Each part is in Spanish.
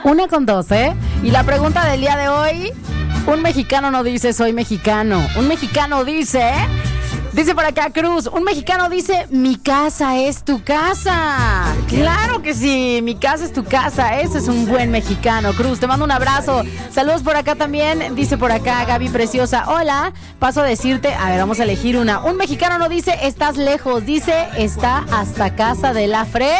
1:12. Y la pregunta del día de hoy: un mexicano no dice soy mexicano. Un mexicano dice por acá Cruz, un mexicano dice mi casa es tu casa. Claro que sí, mi casa es tu casa. Ese es un buen mexicano. Cruz, te mando un abrazo. Saludos por acá también. Dice por acá Gaby Preciosa, hola, paso a decirte, a ver, vamos a elegir una. Un mexicano no dice estás lejos, dice está hasta casa de la Fre.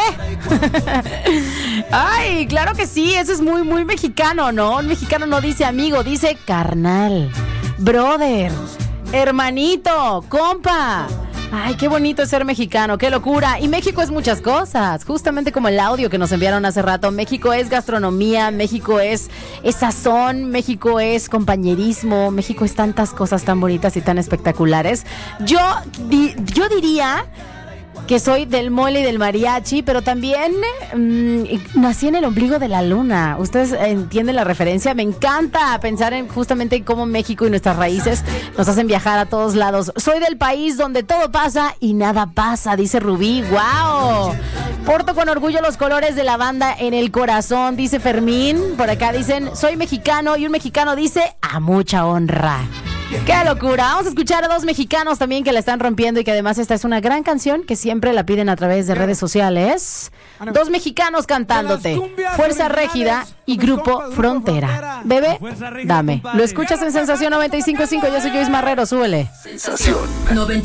Ay, claro que sí, eso es muy, muy mexicano, ¿no? Un mexicano no dice amigo, dice carnal, brother, hermanito, compa. Ay, qué bonito es ser mexicano, qué locura. Y México es muchas cosas, justamente como el audio que nos enviaron hace rato. México es gastronomía, México es sazón, México es compañerismo, México es tantas cosas tan bonitas y tan espectaculares. Yo diría que soy del mole y del mariachi, pero también nací en el ombligo de la luna. ¿Ustedes entienden la referencia? Me encanta pensar en justamente cómo México y nuestras raíces nos hacen viajar a todos lados. Soy del país donde todo pasa y nada pasa, dice Rubí. ¡Wow! Porto con orgullo los colores de la banda en el corazón, dice Fermín. Por acá dicen, soy mexicano, y un mexicano dice, a mucha honra. ¡Qué locura! Vamos a escuchar a dos mexicanos también que la están rompiendo y que además esta es una gran canción que siempre la piden a través de redes sociales. Dos mexicanos cantándote. Fuerza Régida y Grupo Frontera. Bebé, dame. Lo escuchas en Sensación 95.5. Yo soy Joyce Marrero, súbele. Sensación 95.